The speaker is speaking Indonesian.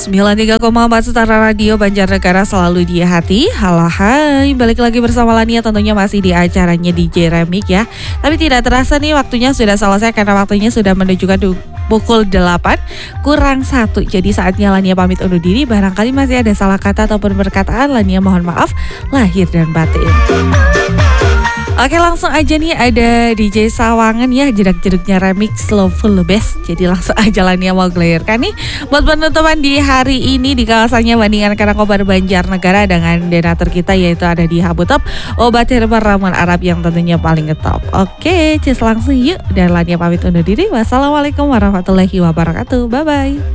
93,4 Setara Radio Banjarnegara selalu di hati. Halo hai, balik lagi bersama Lania tentunya masih di acaranya DJ Remix ya. Tapi tidak terasa nih waktunya sudah selesai karena waktunya sudah menunjukkan pukul 8 kurang 1. Jadi saatnya Lania pamit undur diri. Barangkali masih ada salah kata ataupun perkataan, Lania mohon maaf lahir dan batin. Oke, langsung aja nih ada DJ Sawangan ya, jedak-jeduknya remix Loveful Best. Jadi langsung aja Lania mau gelirkan nih buat penutupan di hari ini di kawasannya Bandingan Karangkobar Banjarnegara dengan donatur kita yaitu ada di Habutop obat herbal ramuan Arab yang tentunya paling ngetop. Oke, cus langsung yuk dan Lania pamit undur diri. Wassalamualaikum warahmatullahi wabarakatuh. Bye bye.